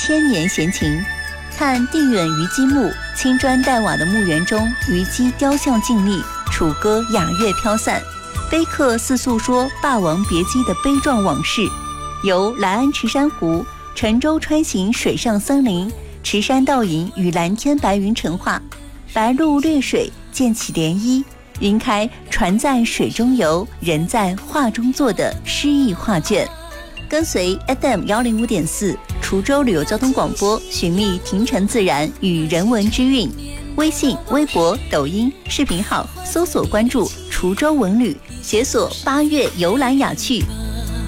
千年闲情。看地远虞姬墓，青砖黛瓦的墓园中，虞姬雕像静立，楚歌雅乐飘散，碑刻似诉说霸王别姬的悲壮往事。由来安池珊瑚、沉舟穿行水上森林，池山倒影与蓝天白云成画，白鹭掠水溅起涟漪，云开船在水中游，人在画中坐的诗意画卷。跟随 FM105.4 滁州旅游交通广播，寻觅亭城自然与人文之韵。微信、微博、抖音视频号搜索关注滁州文旅，解锁8月游览雅趣，